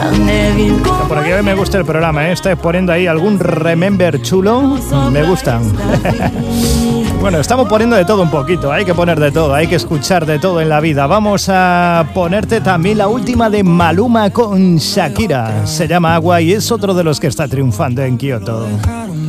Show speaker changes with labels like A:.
A: Por aquí hoy me gusta el programa, ¿eh? Estáis poniendo ahí algún remember chulo. Me gustan. Bueno, estamos poniendo de todo un poquito. Hay que poner de todo, hay que escuchar de todo en la vida. Vamos a ponerte también la última de Maluma con Shakira. Se llama Agua y es otro de los que está triunfando en Kioto.